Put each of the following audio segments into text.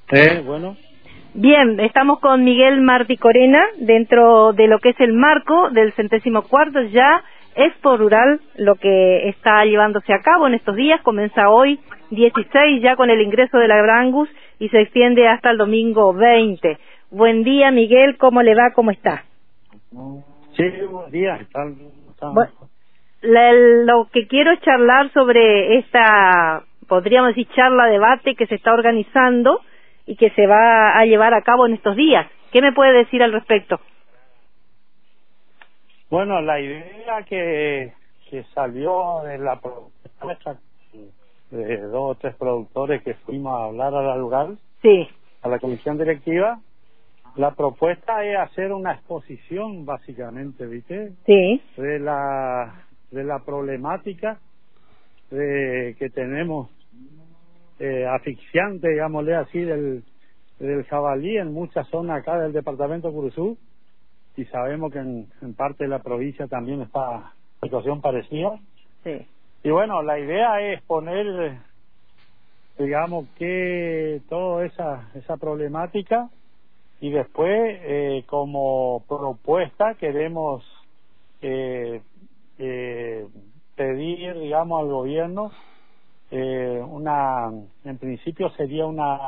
Bueno. Bien, estamos con Miguel Martí Corena dentro de lo que es el marco del 104º ya Expo Rural, lo que está llevándose a cabo en estos días. Comienza hoy 16 ya con el ingreso de la Brangus y se extiende hasta el domingo 20. Buen día, Miguel, ¿cómo le va? ¿Cómo está? Sí, buen día. Bueno, lo que quiero es charlar sobre esta, podríamos decir, charla, debate que se está organizando y que se va a llevar a cabo en estos días. ¿Qué me puede decir al respecto? Bueno, la idea que salió de la propuesta de 2 o 3 productores que fuimos a hablar al lugar, Sí. a la comisión directiva, la propuesta es hacer una exposición, básicamente, ¿viste? Sí. De la problemática que tenemos asfixiante, digámosle así, del jabalí en muchas zonas acá del departamento de Curuzú, y sabemos que en parte de la provincia también está situación parecida. Sí. Y bueno, la idea es poner, digamos, que toda esa problemática, y después como propuesta queremos pedir, digamos, al gobierno en principio sería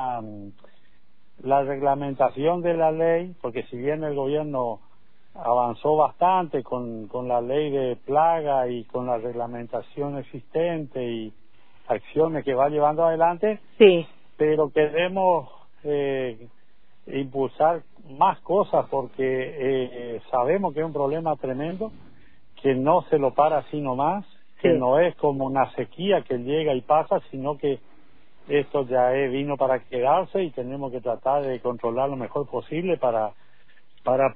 la reglamentación de la ley, porque si bien el gobierno avanzó bastante con la ley de plaga y con la reglamentación existente y acciones que va llevando adelante, Sí. pero queremos impulsar más cosas porque sabemos que es un problema tremendo, que no se lo para así nomás, que Sí. no es como una sequía que llega y pasa, sino que esto ya vino para quedarse y tenemos que tratar de controlar lo mejor posible para